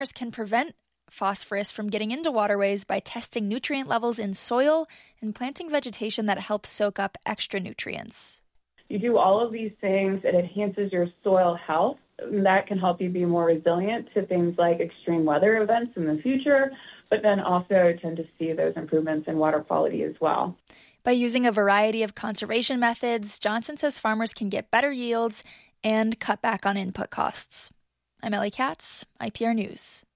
Can prevent phosphorus from getting into waterways by testing nutrient levels in soil and planting vegetation that helps soak up extra nutrients. You do all of these things, it enhances your soil health. That can help you be more resilient to things like extreme weather events in the future, but then also tend to see those improvements in water quality as well. By using a variety of conservation methods, Johnson says farmers can get better yields and cut back on input costs. I'm Ellie Katz, IPR News.